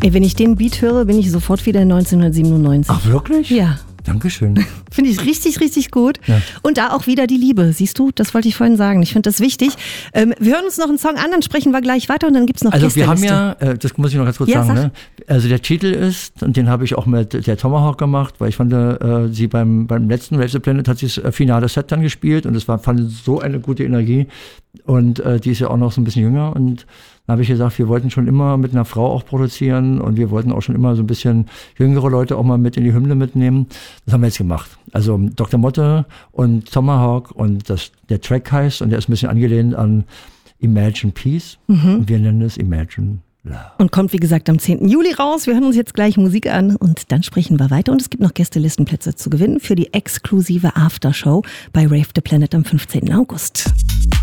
Ey, wenn ich den Beat höre, bin ich sofort wieder in 1997. Ach, wirklich? Ja. Dankeschön. Finde ich richtig, richtig gut. Ja. Und da auch wieder die Liebe. Siehst du, das wollte ich vorhin sagen. Ich finde das wichtig. Wir hören uns noch einen Song an, dann sprechen wir gleich weiter und dann gibt es noch Also wir haben Gästeliste. ja, das muss ich noch ganz kurz sagen, ne? Also der Titel ist, und den habe ich auch mit der Tomahawk gemacht, weil ich fand, sie beim letzten Rave the Planet hat sie das finale Set dann gespielt und es fand so eine gute Energie und die ist ja auch noch so ein bisschen jünger und dann habe ich gesagt, wir wollten schon immer mit einer Frau auch produzieren und wir wollten auch schon immer so ein bisschen jüngere Leute auch mal mit in die Hymne mitnehmen. Das haben wir jetzt gemacht. Also Dr. Motte und Tomahawk und der Track heißt, und der ist ein bisschen angelehnt an Imagine Peace. Und wir nennen es Imagine Love. Und kommt, wie gesagt, am 10. Juli raus. Wir hören uns jetzt gleich Musik an und dann sprechen wir weiter. Und es gibt noch Gästelistenplätze zu gewinnen für die exklusive Aftershow bei Rave the Planet am 15. August.